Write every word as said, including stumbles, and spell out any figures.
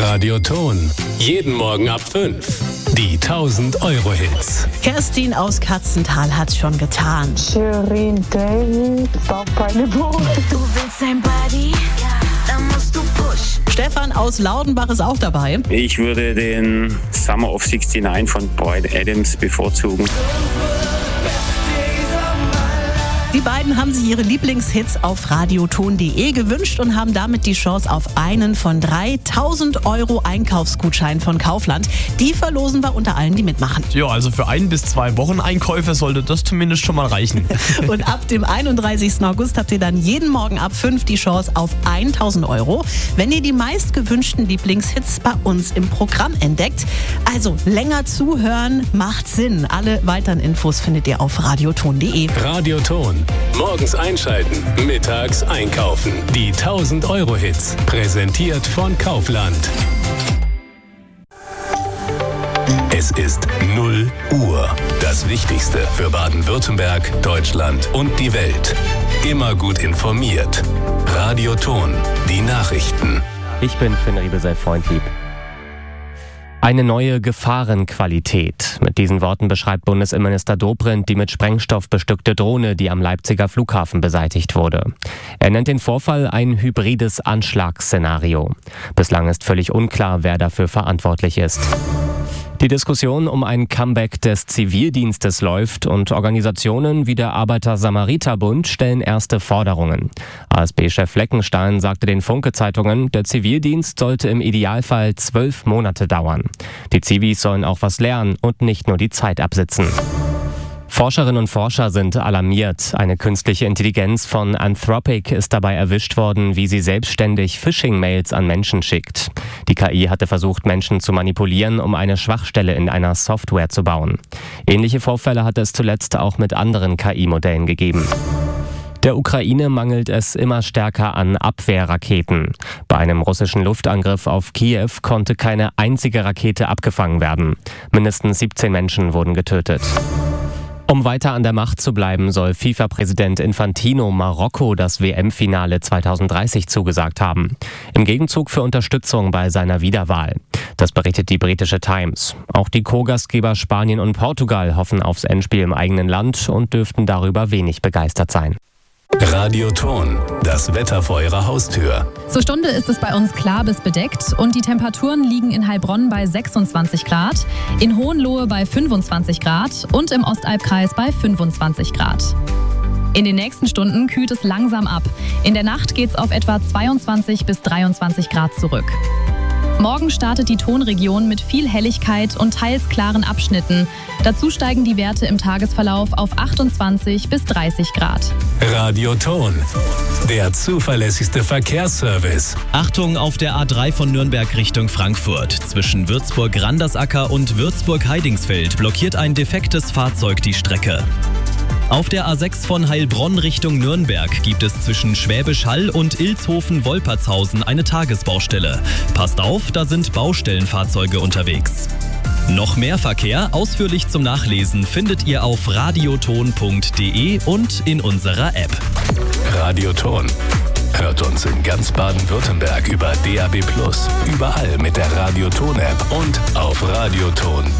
Radioton. Jeden Morgen ab fünf. Die tausend Euro Hits. Kerstin aus Katzental hat's schon getan. Shirin David, Bauchbeine-Boot. Du willst ein Buddy? Dann musst du push. Stefan aus Laudenbach ist auch dabei. Ich würde den Summer of neunundsechzig von Bryan Adams bevorzugen. Die beiden haben sich ihre Lieblingshits auf radioton punkt de gewünscht und haben damit die Chance auf einen von drei tausend Euro Einkaufsgutschein von Kaufland. Die verlosen wir unter allen, die mitmachen. Ja, also für ein bis zwei Wochen Einkäufe sollte das zumindest schon mal reichen. Und ab dem einunddreißigsten August habt ihr dann jeden Morgen ab fünf die Chance auf tausend Euro, wenn ihr die meistgewünschten Lieblingshits bei uns im Programm entdeckt. Also länger zuhören macht Sinn. Alle weiteren Infos findet ihr auf radioton punkt de. Radioton. Morgens einschalten, mittags einkaufen. Die tausend Euro Hits. Präsentiert von Kaufland. Es ist null Uhr. Das Wichtigste für Baden-Württemberg, Deutschland und die Welt. Immer gut informiert. Radioton. Die Nachrichten. Ich bin Finn Riebesell-Freundlieb. Eine neue Gefahrenqualität. Mit diesen Worten beschreibt Bundesinnenminister Dobrindt die mit Sprengstoff bestückte Drohne, die am Leipziger Flughafen beseitigt wurde. Er nennt den Vorfall ein hybrides Anschlagsszenario. Bislang ist völlig unklar, wer dafür verantwortlich ist. Die Diskussion um ein Comeback des Zivildienstes läuft und Organisationen wie der Arbeiter-Samariter-Bund stellen erste Forderungen. A S B-Chef Fleckenstein sagte den Funke-Zeitungen, der Zivildienst sollte im Idealfall zwölf Monate dauern. Die Zivis sollen auch was lernen und nicht nur die Zeit absitzen. Forscherinnen und Forscher sind alarmiert. Eine künstliche Intelligenz von Anthropic ist dabei erwischt worden, wie sie selbstständig Phishing-Mails an Menschen schickt. Die K I hatte versucht, Menschen zu manipulieren, um eine Schwachstelle in einer Software zu bauen. Ähnliche Vorfälle hatte es zuletzt auch mit anderen K I-Modellen gegeben. Der Ukraine mangelt es immer stärker an Abwehrraketen. Bei einem russischen Luftangriff auf Kiew konnte keine einzige Rakete abgefangen werden. Mindestens siebzehn Menschen wurden getötet. Um weiter an der Macht zu bleiben, soll FIFA-Präsident Infantino Marokko das W M-Finale zweitausenddreißig zugesagt haben. Im Gegenzug für Unterstützung bei seiner Wiederwahl. Das berichtet die britische Times. Auch die Co-Gastgeber Spanien und Portugal hoffen aufs Endspiel im eigenen Land und dürften darüber wenig begeistert sein. Radioton. Das Wetter vor Ihrer Haustür. Zur Stunde ist es bei uns klar bis bedeckt und die Temperaturen liegen in Heilbronn bei sechsundzwanzig Grad, in Hohenlohe bei fünfundzwanzig Grad und im Ostalbkreis bei fünfundzwanzig Grad. In den nächsten Stunden kühlt es langsam ab. In der Nacht geht es auf etwa zweiundzwanzig bis dreiundzwanzig Grad zurück. Morgen startet die Tonregion mit viel Helligkeit und teils klaren Abschnitten. Dazu steigen die Werte im Tagesverlauf auf achtundzwanzig bis dreißig Grad. Radioton. Der zuverlässigste Verkehrsservice. Achtung auf der A drei von Nürnberg Richtung Frankfurt. Zwischen Würzburg-Randersacker und Würzburg-Heidingsfeld blockiert ein defektes Fahrzeug die Strecke. Auf der A sechs von Heilbronn Richtung Nürnberg gibt es zwischen Schwäbisch Hall und Ilshofen-Wolpertshausen eine Tagesbaustelle. Passt auf, da sind Baustellenfahrzeuge unterwegs. Noch mehr Verkehr, ausführlich zum Nachlesen, findet ihr auf radioton punkt de und in unserer App. Radioton. Hört uns in ganz Baden-Württemberg über D A B plus, überall mit der Radioton-App und auf radioton punkt de.